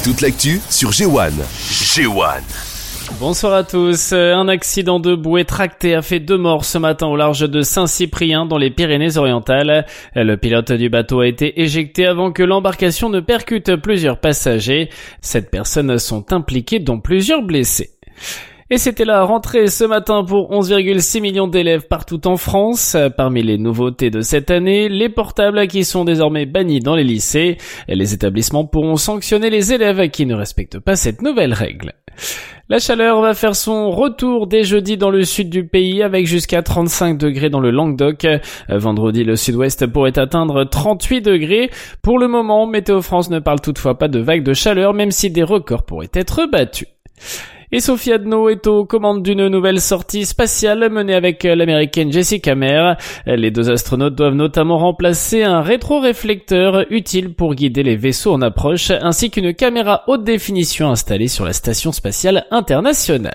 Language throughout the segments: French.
Toute l'actu sur G1. G1. Bonsoir à tous. Un accident de bouée tractée a fait 2 morts ce matin au large de Saint-Cyprien dans les Pyrénées-Orientales. Le pilote du bateau a été éjecté avant que l'embarcation ne percute plusieurs passagers. 7 personnes sont impliquées, dont plusieurs blessés. Et c'était la rentrée ce matin pour 11,6 millions d'élèves partout en France. Parmi les nouveautés de cette année, les portables qui sont désormais bannis dans les lycées. Les établissements pourront sanctionner les élèves qui ne respectent pas cette nouvelle règle. La chaleur va faire son retour dès jeudi dans le sud du pays avec jusqu'à 35 degrés dans le Languedoc. Vendredi, le sud-ouest pourrait atteindre 38 degrés. Pour le moment, Météo France ne parle toutefois pas de vague de chaleur, même si des records pourraient être battus. Et Sophie Adno est aux commandes d'une nouvelle sortie spatiale menée avec l'américaine Jessica Meir. Les 2 astronautes doivent notamment remplacer un rétroréflecteur utile pour guider les vaisseaux en approche, ainsi qu'une caméra haute définition installée sur la station spatiale internationale.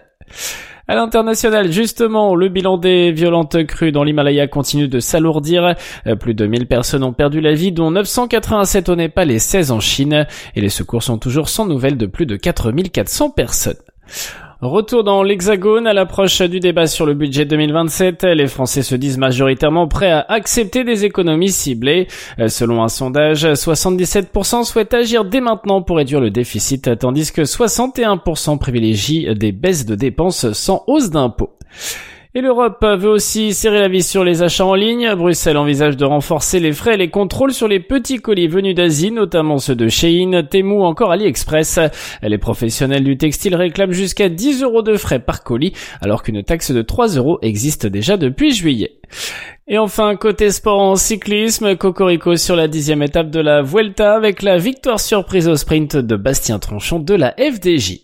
À l'international, justement, le bilan des violentes crues dans l'Himalaya continue de s'alourdir. Plus de 1000 personnes ont perdu la vie, dont 987 au Népal et 16 en Chine. Et les secours sont toujours sans nouvelles de plus de 4400 personnes. Retour dans l'Hexagone à l'approche du débat sur le budget 2027. Les Français se disent majoritairement prêts à accepter des économies ciblées. Selon un sondage, 77% souhaitent agir dès maintenant pour réduire le déficit, tandis que 61% privilégient des baisses de dépenses sans hausse d'impôts. Et l'Europe veut aussi serrer la vis sur les achats en ligne. Bruxelles envisage de renforcer les frais et les contrôles sur les petits colis venus d'Asie, notamment ceux de Shein, Temu ou encore AliExpress. Les professionnels du textile réclament jusqu'à 10 € de frais par colis, alors qu'une taxe de 3 € existe déjà depuis juillet. Et enfin, côté sport en cyclisme, cocorico sur la 10e étape de la Vuelta avec la victoire surprise au sprint de Bastien Tronchon de la FDJ.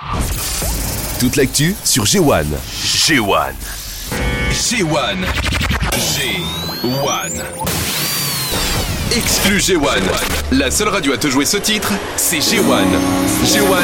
Toute l'actu sur G1. G1. G1. G1. Exclu G1. La seule radio à te jouer ce titre, c'est G1. G1